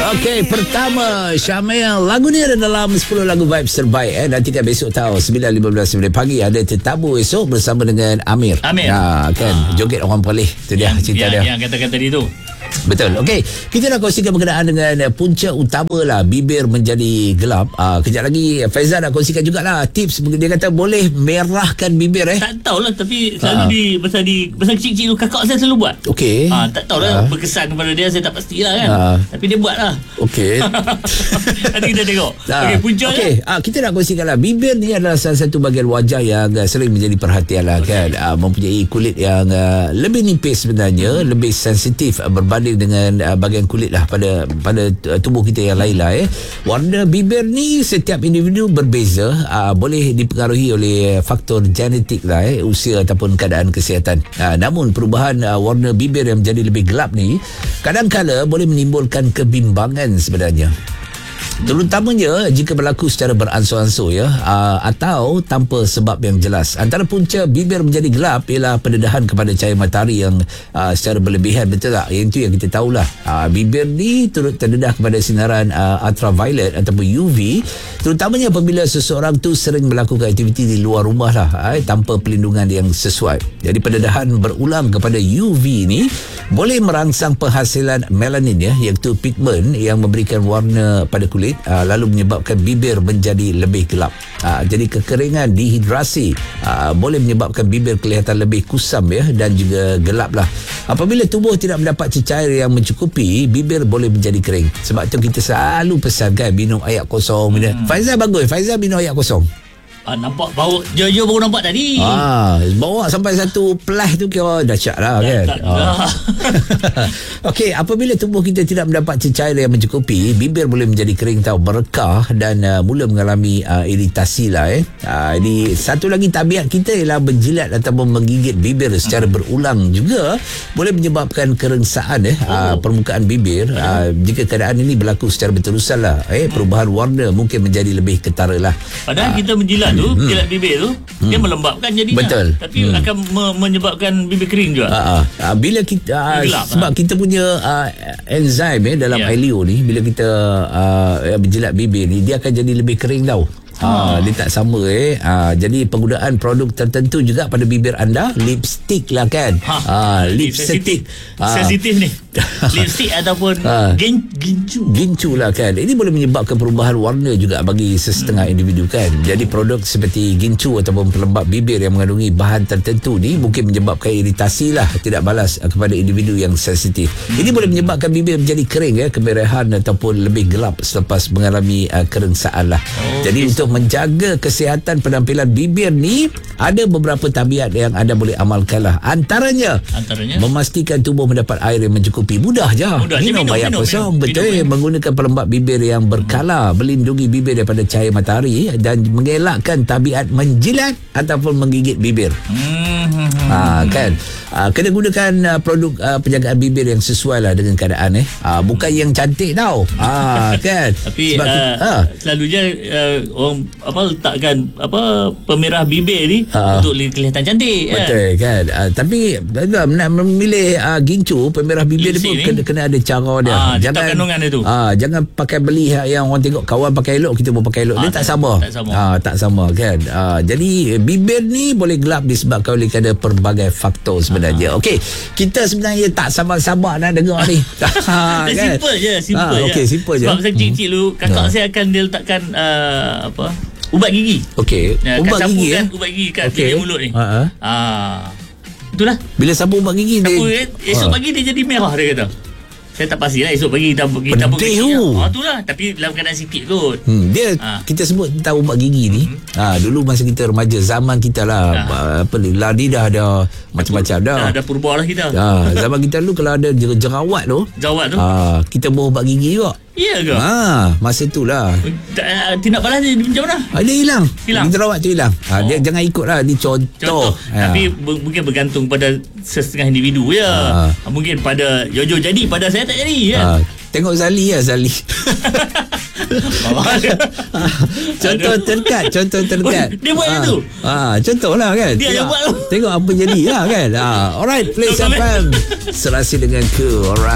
Okey, pertama Syamil, lagu ni ada dalam 10 lagu vibes terbaik. Nantikan besok tahu 9.15 pagi ada tetamu esok bersama dengan Amir. Kan joget orang Perlis. Itu dia cerita dia. Yang kata-kata dia tu. Betul. Okey, kita nak kongsikan berkenaan dengan punca utama lah bibir menjadi gelap. Kejap lagi Faizal nak kongsikan jugalah tips. Dia kata boleh merahkan bibir. Tak tahulah, tapi selalu pasal kecil-kecil kakak saya selalu buat. Okey. Tak tahulah berkesan kepada dia, saya tak pastilah kan. Tapi dia buat lah. Okey. Nanti kita tengok. Okey, punca okay. Kita nak kongsikan lah, bibir ni adalah salah satu bahagian wajah yang sering menjadi perhatian lah kan. Mempunyai kulit yang lebih nipis sebenarnya, lebih sensitif berbanding dengan bahagian kulit lah pada tubuh kita yang lain lah. Warna bibir ni setiap individu berbeza, boleh dipengaruhi oleh faktor genetik lah, usia ataupun keadaan kesihatan. Namun perubahan warna bibir yang menjadi lebih gelap ni kadang-kala boleh menimbulkan kebimbangan sebenarnya, terutamanya jika berlaku secara beransur-ansur atau tanpa sebab yang jelas. Antara punca bibir menjadi gelap ialah pendedahan kepada cahaya matahari yang secara berlebihan. Betul tak? Yang itu yang kita tahulah. Bibir ni turut terdedah kepada sinaran ultraviolet ataupun UV, terutamanya apabila seseorang tu sering melakukan aktiviti di luar rumah lah, tanpa perlindungan yang sesuai. Jadi pendedahan berulang kepada UV ni boleh merangsang penghasilan melanin iaitu pigmen yang memberikan warna pada kulit, lalu menyebabkan bibir menjadi lebih gelap. Jadi kekeringan, dehidrasi boleh menyebabkan bibir kelihatan lebih kusam dan juga gelap lah. Apabila tubuh tidak mendapat cecair yang mencukupi, bibir boleh menjadi kering. Sebab tu kita selalu pesan kan, minum air kosong. Faizal bagus, Faizal minum air kosong. Nampak bau Jojo baru nampak tadi. Bawa sampai satu plus tu kira dahsyat lah kan. Okey, apabila tubuh kita tidak mendapat cecair yang mencukupi, bibir boleh menjadi kering tau, merekah dan mula mengalami iritasi lah. Jadi satu lagi tabiat kita ialah menjilat ataupun menggigit bibir secara berulang juga boleh menyebabkan kerengsaan permukaan bibir. Jika keadaan ini berlaku secara berterusan lah, perubahan warna mungkin menjadi lebih ketara lah. Padahal kita menjilat jilat bibir tu dia melembabkan jadinya. Betul. Tapi akan menyebabkan bibir kering juga. Bila kita sebab kita punya enzim dalam air liur ni, bila kita menjilat bibir ni, dia akan jadi lebih kering tau. Dia tak sama jadi penggunaan produk tertentu juga pada bibir anda, lipstick lah kan. Lipstick sensitif ni. Lipstick ataupun gincu lah kan. Ini boleh menyebabkan perubahan warna juga bagi sesetengah individu kan. Jadi produk seperti gincu ataupun pelembap bibir yang mengandungi bahan tertentu ni mungkin menyebabkan iritasi lah, tidak balas kepada individu yang sensitif. Ini boleh menyebabkan bibir menjadi kering, kemerahan ataupun lebih gelap selepas mengalami kerengsaan lah. Jadi untuk menjaga kesihatan penampilan bibir ni, ada beberapa tabiat yang anda boleh amalkan lah. Antaranya memastikan tubuh mendapat air yang mencukupi. Mudah je. Minum air kosong. Betul. Menggunakan pelembap bibir yang berkala, melindungi bibir daripada cahaya matahari dan mengelakkan tabiat menjilat ataupun menggigit bibir. Kan. Kena gunakan produk penjagaan bibir yang sesuai lah dengan keadaan. Bukan yang cantik tau. Kan. Tapi selalunya orang letakkan pemerah bibir ni untuk kelihatan cantik. Betul kan. Tapi nak memilih gincu pemerah bibir dia pun kena ada cara dia. Jangan kandungan dia tu. Jangan pakai beli yang orang tengok kawan pakai elok, kita pun pakai elok. Dia tak sama. Tak sama kan. Jadi bibir ni boleh gelap disebabkan oleh kerana pelbagai faktor sebenarnya. Okey, kita sebenarnya tak sabar-sabar nak dengar ni. Kan? Simple je. Okey, simple je. Sebab saya kecil dulu, kakak saya akan dia letakkan ubat gigi. Okey. Ubat gigi ubat gigi kat bibir mulut ni. Itulah. Bila sapu ubat gigi dia esok pagi dia jadi merah, dia kata. Saya tak pastilah esok pagi kita pun itulah, tapi dalam keadaan sikit kot. Dia kita sebut tentang ubat gigi ni. Dulu masa kita remaja, zaman kita lah, ladi dah ada macam-macam dah. Dah purba lah kita. Zaman kita dulu kalau ada jerawat tu, kita bawa ubat gigi juga. Ya ke? Masa tu lah. Tindak balas dia macam mana? Dia hilang. Jerawat tu hilang. Dia jangan ikut lah. Ni contoh. Tapi mungkin bergantung pada setengah individu ya. Mungkin pada Jojo jadi, pada saya tak jadi ya. Tengok Zali lah, Zali. Contoh terdekat. Dia buat itu. Contoh lah kan. Dia yang buat tu. Tengok apa jadi lah kan. Alright, Play FM serasi dengan Cool. Alright.